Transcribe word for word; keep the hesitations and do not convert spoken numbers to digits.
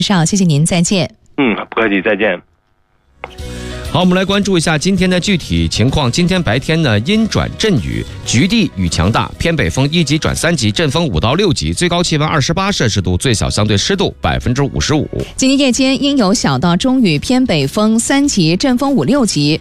上，谢谢您，再见。 嗯，不客气，再见。 好，我们来关注一下今天的具体情况。今天白天呢，阴转阵雨，局地雨强大，偏北风一级转三级，阵风五到六级，最高气温二十八摄氏度，最小相对湿度百分之五十五。 今天夜间阴有小到中雨，偏北风三级，阵风五六级。